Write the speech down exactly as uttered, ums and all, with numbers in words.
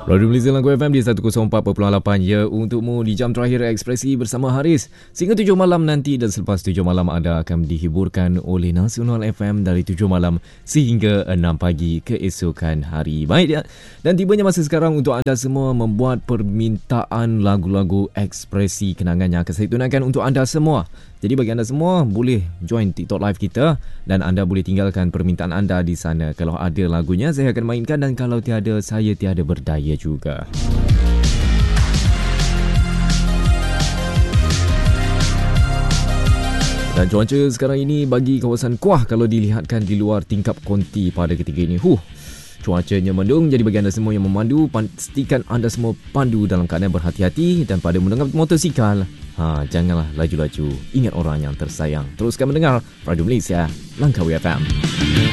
Radio Malaysia Langgu F M di seratus empat perpuluhan lapan ya untukmu di jam terakhir Ekspresi bersama Haris. Sehingga tujuh malam nanti dan selepas tujuh malam anda akan dihiburkan oleh Nasional F M dari tujuh malam sehingga enam pagi keesokan hari. Baik ya. Dan tibanya masa sekarang untuk anda semua membuat permintaan lagu-lagu Ekspresi kenangan yang akan saya tunangkan untuk anda semua. Jadi bagi anda semua boleh join TikTok live kita dan anda boleh tinggalkan permintaan anda di sana. Kalau ada lagunya saya akan mainkan dan kalau tiada saya tiada berdaya juga. Dan cuaca sekarang ini bagi kawasan Kuah kalau dilihatkan di luar tingkap konti pada ketika ini. Huh. Cuacanya mendung, jadi bagi anda semua yang memandu, pastikan anda semua pandu dalam keadaan berhati-hati dan pada mendengar motosikal, ha, janganlah laju-laju. Ingat orang yang tersayang. Teruskan mendengar Radio Malaysia Langkawi F M.